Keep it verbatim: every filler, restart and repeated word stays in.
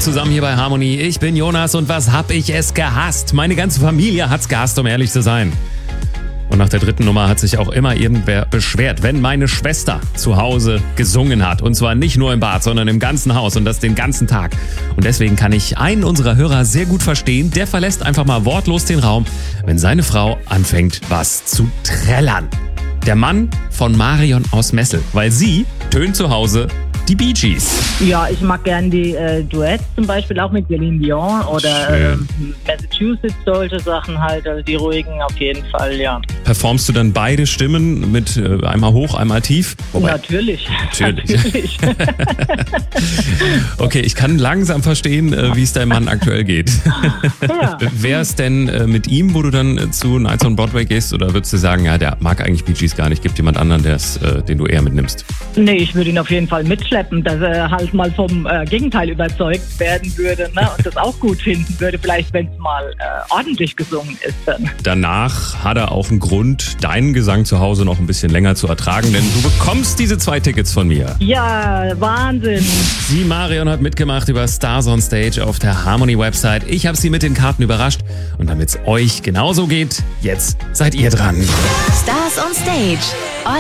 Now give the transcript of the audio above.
zusammen hier bei Harmony. Ich bin Jonas und was hab ich es gehasst? Meine ganze Familie hat's gehasst, um ehrlich zu sein. Und nach der dritten Nummer hat sich auch immer irgendwer beschwert, wenn meine Schwester zu Hause gesungen hat. Und zwar nicht nur im Bad, sondern im ganzen Haus und das den ganzen Tag. Und deswegen kann ich einen unserer Hörer sehr gut verstehen. Der verlässt einfach mal wortlos den Raum, wenn seine Frau anfängt, was zu trällern. Der Mann von Marion aus Messel, weil sie tönt zu Hause die Bee Gees. Ja, ich mag gern die äh, Duets, zum Beispiel auch mit Celine Dion oder äh, Massachusetts, solche Sachen halt, also die ruhigen auf jeden Fall, ja. Performst du dann beide Stimmen mit äh, einmal hoch, einmal tief? Wobei, natürlich. Natürlich. natürlich. Okay, ich kann langsam verstehen, äh, wie es deinem Mann aktuell geht. Ja. Wer ist denn äh, mit ihm, wo du dann äh, zu Nights on Broadway gehst, oder würdest du sagen, ja, der mag eigentlich Bee Gees gar nicht, gibt jemand anderen, der's, äh, den du eher mitnimmst? Nee, ich würde ihn auf jeden Fall mitschleppen, dass er halt mal vom äh, Gegenteil überzeugt werden würde, ne? Und das auch gut finden würde, vielleicht wenn es mal äh, ordentlich gesungen ist dann. Danach hat er auch einen Grund, deinen Gesang zu Hause noch ein bisschen länger zu ertragen, denn du bekommst diese zwei Tickets von mir. Ja, Wahnsinn. Sie, Marion, hat mitgemacht über Stars on Stage auf der Harmony-Website. Ich habe sie mit den Karten überrascht. Und damit es euch genauso geht, jetzt seid ihr dran. Stars on Stage.